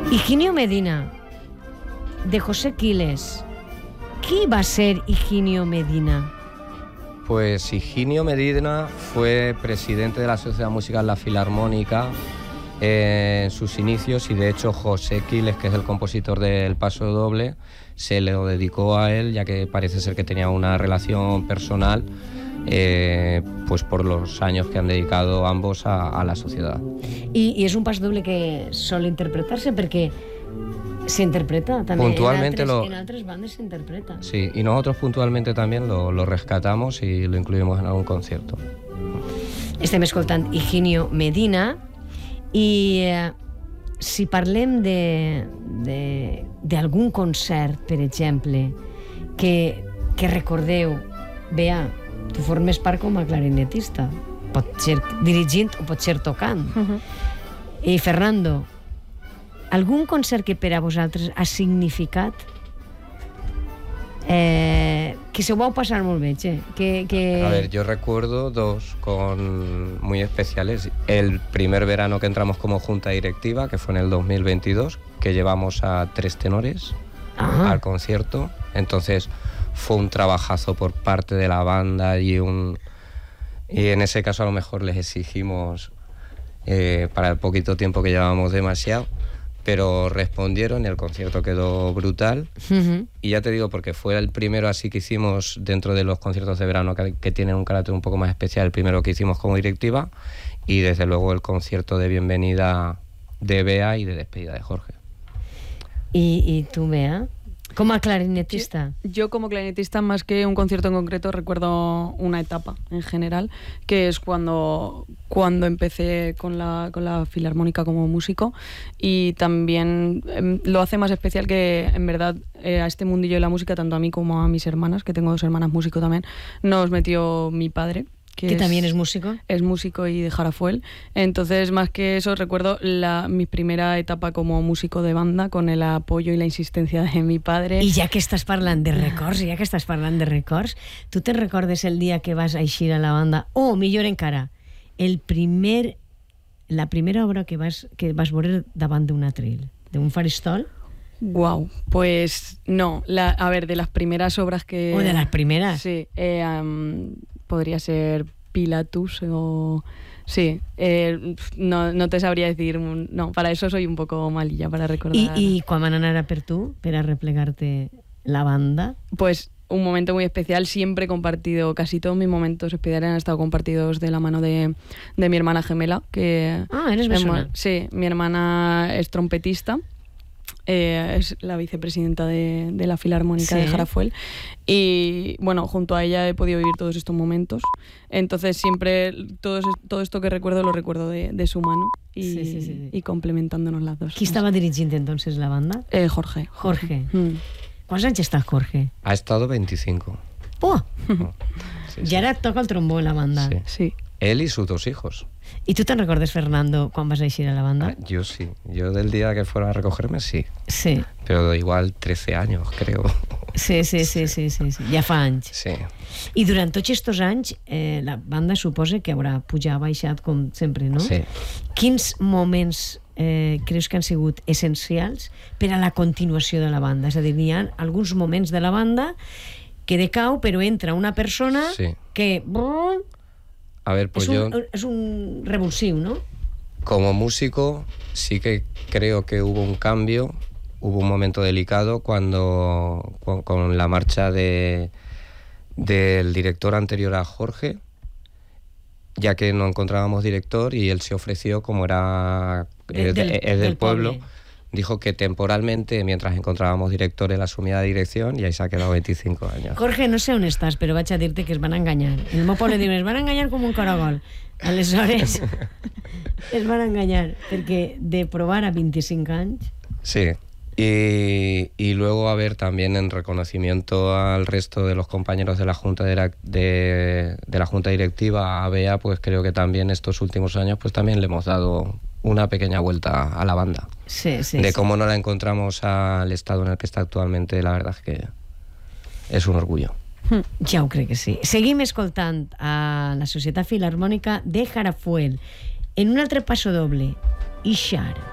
Higinio Medina, de José Quiles. ¿Qué va a ser Higinio Medina? Pues Higinio Medina fue presidente de la Sociedad Musical La Filarmónica en sus inicios, y de hecho José Quiles, que es el compositor del Paso Doble, se lo dedicó a él, ya que parece ser que tenía una relación personal, pues por los años que han dedicado ambos a la sociedad. Y es un paso doble que suele interpretarse porque se interpreta también. Puntualmente en otras bandas se interpreta. Sí, y nosotros puntualmente también lo rescatamos y lo incluimos en algún concierto. Estem escoltant Higinio Medina i si parlem d'algun concert, per exemple, que recordeu, Bea, tu formes part com a clarinetista, pot ser dirigint o pot ser tocant. I Fernando, algun concert que per a vosaltres ha significat que se ho vau passar molt bé, A ver, yo recuerdo dos muy especiales. El primer verano que entramos como junta directiva, que fue en el 2022, que llevamos a 3 tenores al concierto. Entonces fue un trabajazo por parte de la banda y en ese caso a lo mejor les exigimos para el poquito tiempo que llevábamos demasiado, pero respondieron y el concierto quedó brutal. Y ya te digo, porque fue el primero así que hicimos dentro de los conciertos de verano que tienen un carácter un poco más especial, el primero que hicimos como directiva, y desde luego el concierto de bienvenida de Bea y de despedida de Jorge. ¿Y tú, Bea? ¿Como clarinetista? Yo como clarinetista, más que un concierto en concreto, recuerdo una etapa en general, que es cuando empecé con la Filarmónica como músico, y también lo hace más especial que, en verdad, a este mundillo de la música, tanto a mí como a mis hermanas, que tengo 2 hermanas músico también, nos metió mi padre, que también es músico. Es músico y de Jarafuel. Entonces, más que eso, recuerdo mi primera etapa como músico de banda, con el apoyo y la insistencia de mi padre. I ja que estàs parlant de records, tu te'n recordes el dia que vas eixir a la banda, o millor encara, la primera obra que vas veure davant d'un atril, d'un faristol? Wow, pues no, a ver, de las primeras obras que... ¿O de las primeras? Sí, podría ser Pilatus o... Sí, no te sabría decir... No, para eso soy un poco malilla, para recordar... ¿Y quan van anar a per tu, per a replegarte la banda? Pues un momento muy especial, siempre he compartido, casi todos mis momentos especiales han estado compartidos de la mano de mi hermana gemela, que... Ah, eres bessona. Sí, mi hermana es trompetista. Es la vicepresidenta de la Filarmónica de Jarafuel, y bueno, junto a ella he podido vivir todos estos momentos. Entonces siempre todo esto que recuerdo lo recuerdo de su mano y complementándonos las dos. ¿Qui estava dirigint entonces la banda? Jorge. ¿Quants anys està Jorge? Ha estado 25. ¡Oh! Sí, I ara toca el trombó en la banda. Sí. Él y sus 2 hijos. ¿Y tú te recordes, Fernando, quan vas a eixir a la banda? Yo sí. Yo del día que fuera a recogerme, sí. Sí. Pero igual 13 años, creo. Sí. Ja fa anys. Sí. I durant tots aquests anys, la banda suposa que haurà pujat, baixat, com sempre, no? Sí. Quins moments creus que han sigut essencials per a la continuació de la banda? És a dir, hi ha alguns moments de la banda que decau, però entra una persona que... A ver, pues es un revulsivo, ¿no? Como músico sí que creo que hubo un cambio, hubo un momento delicado cuando con la marcha del director anterior a Jorge, ya que no encontrábamos director y él se ofreció, como era del pueblo, dijo que temporalmente, mientras encontrábamos director, él asumía la dirección, y ahí se ha quedado 25 años. Jorge, no sé on estàs, però vaig a dir-te que es van enganyar. En el meu poble diuen, es van enganyar com un caragol. Aleshores, es van enganyar, perquè de provar a 25 anys... Sí, y luego, a ver, también en reconocimiento al resto de los compañeros de la Junta de la Junta Directiva, a Bea, pues creo que también estos últimos años pues también le hemos dado una pequeña vuelta a la banda. De cómo no la encontramos al estado en el que está actualmente, la verdad es que es un orgullo. Ja ho crec que sí. Seguim escoltant a la Societat Filarmònica de Jarafuel en un altre passo doble, Ishar.